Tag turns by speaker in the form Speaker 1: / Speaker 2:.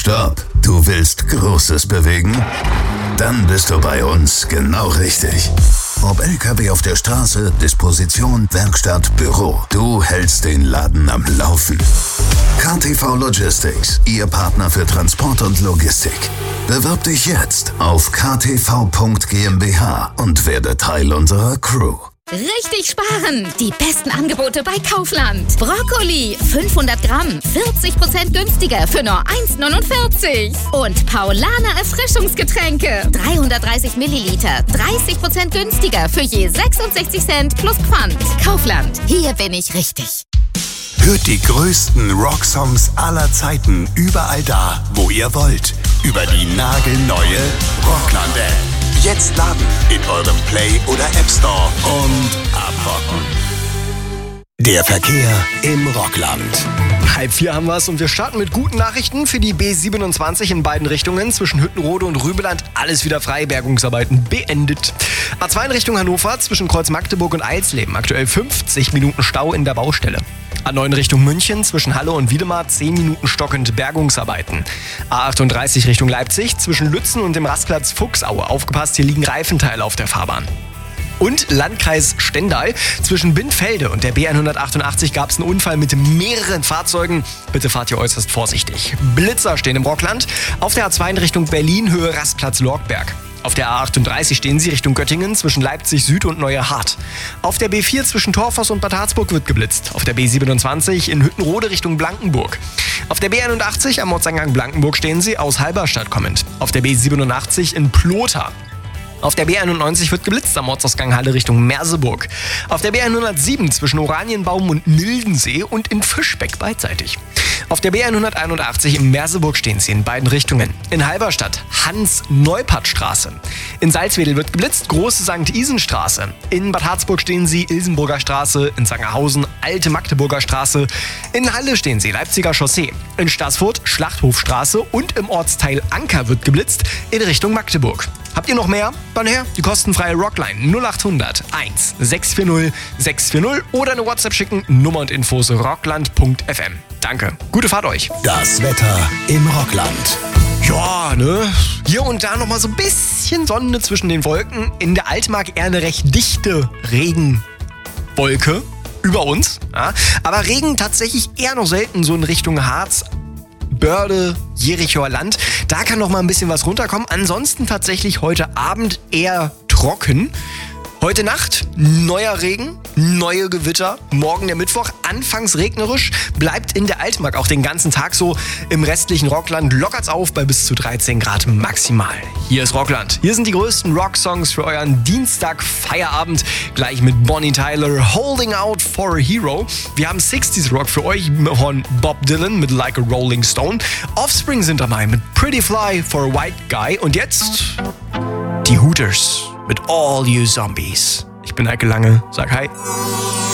Speaker 1: Stopp! Du willst Großes bewegen? Dann bist du bei uns genau richtig. Ob LKW auf der Straße, Disposition, Werkstatt, Büro. Du hältst den Laden am Laufen. KTV Logistics, Ihr Partner für Transport und Logistik. Bewirb dich jetzt auf ktv.gmbH und werde Teil unserer Crew.
Speaker 2: Richtig sparen! Die besten Angebote bei Kaufland. Brokkoli, 500 Gramm, 40% günstiger für nur 1,49. Und Paulaner Erfrischungsgetränke, 330 Milliliter, 30% günstiger für je 66 Cent plus Pfand. Kaufland, hier bin ich richtig.
Speaker 3: Hört die größten Rocksongs aller Zeiten überall da, wo ihr wollt. Über die nagelneue Rockland-App. Jetzt laden in eurem Play- oder App Store und abrocken. Der Verkehr im Rockland.
Speaker 4: 3:30 haben wir es und wir starten mit guten Nachrichten für die B27 in beiden Richtungen. Zwischen Hüttenrode und Rübeland alles wieder frei, Bergungsarbeiten beendet. A2 in Richtung Hannover zwischen Kreuz Magdeburg und Eilsleben. Aktuell 50 Minuten Stau in der Baustelle. A9 Richtung München zwischen Halle und Wiedemar 10 Minuten stockend Bergungsarbeiten. A38 Richtung Leipzig zwischen Lützen und dem Rastplatz Fuchsaue. Aufgepasst, hier liegen Reifenteile auf der Fahrbahn. Und Landkreis Stendal. Zwischen Bindfelde und der B188 gab es einen Unfall mit mehreren Fahrzeugen. Bitte fahrt ihr äußerst vorsichtig. Blitzer stehen im Rockland. Auf der A2 in Richtung Berlin, Höhe Rastplatz Lorgberg. Auf der A38 stehen sie Richtung Göttingen zwischen Leipzig Süd und Neuerhardt. Auf der B4 zwischen Torfoss und Bad Harzburg wird geblitzt. Auf der B27 in Hüttenrode Richtung Blankenburg. Auf der B81 am Ortseingang Blankenburg stehen sie aus Halberstadt kommend. Auf der B87 in Plotha. Auf der B91 wird geblitzt am Ortsausgang Halle Richtung Merseburg. Auf der B107 zwischen Oranienbaum und Mildensee und in Fischbeck beidseitig. Auf der B181 in Merseburg stehen sie in beiden Richtungen. In Halberstadt Hans-Neupert-Straße. In Salzwedel wird geblitzt, Große St. Isen-Straße. In Bad Harzburg stehen sie Ilsenburger Straße. In Sangerhausen Alte Magdeburger Straße. In Halle stehen sie Leipziger Chaussee. In Staßfurt Schlachthofstraße und im Ortsteil Anker wird geblitzt in Richtung Magdeburg. Habt ihr noch mehr? Dann her, die kostenfreie Rockline 0800 1 640 640 oder eine WhatsApp schicken, Nummer und Infos rockland.fm. Danke, gute Fahrt euch.
Speaker 3: Das Wetter im Rockland.
Speaker 4: Ja, ne? Hier und da nochmal so ein bisschen Sonne zwischen den Wolken. In der Altmark eher eine recht dichte Regenwolke über uns. Ja? Aber Regen tatsächlich eher noch selten so in Richtung Harz, Börde, Jerichoer Land. Da kann noch mal ein bisschen was runterkommen. Ansonsten tatsächlich heute Abend eher trocken. Heute Nacht neuer Regen, neue Gewitter. Morgen der Mittwoch, anfangs regnerisch, bleibt in der Altmark auch den ganzen Tag so. Im restlichen Rockland lockert's auf bei bis zu 13 Grad maximal. Hier ist Rockland. Hier sind die größten Rocksongs für euren Dienstag-Feierabend. Gleich mit Bonnie Tyler, Holding Out for a Hero. Wir haben 60s Rock für euch von Bob Dylan mit Like a Rolling Stone. Offspring sind dabei mit Pretty Fly for a White Guy. Und jetzt die Hooters mit All You Zombies. Ich bin Heike Lange, sag hi.